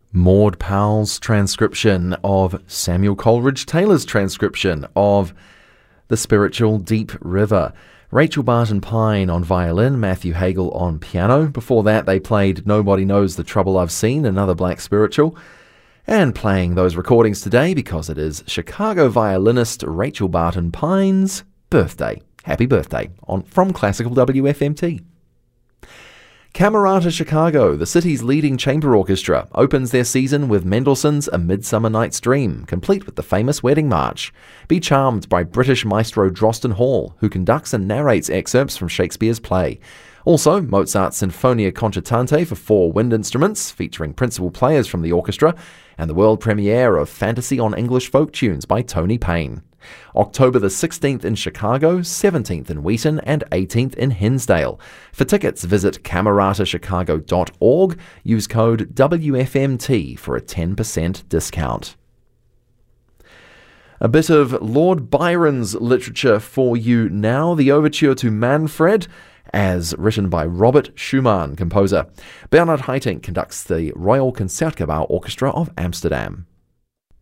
Maud Powell's transcription of Samuel Coleridge Taylor's transcription of The Spiritual Deep River. Rachel Barton Pine on violin, Matthew Hagel on piano. Before that, they played Nobody Knows the Trouble I've Seen, another black spiritual. And playing those recordings today because it is Chicago violinist Rachel Barton Pine's birthday. Happy birthday from Classical WFMT. Camerata Chicago, the city's leading chamber orchestra, opens their season with Mendelssohn's A Midsummer Night's Dream, complete with the famous wedding march. Be charmed by British maestro Drosten Hall, who conducts and narrates excerpts from Shakespeare's play. Also, Mozart's Sinfonia Concertante for 4 wind instruments, featuring principal players from the orchestra, and the world premiere of Fantasy on English Folk Tunes by Tony Payne. October the 16th in Chicago, 17th in Wheaton, and 18th in Hinsdale. For tickets, visit cameratachicago.org. Use code WFMT for a 10% discount. A bit of Lord Byron's literature for you now. The overture to Manfred, as written by Robert Schumann, composer. Bernard Haitink conducts the Royal Concertgebouw Orchestra of Amsterdam.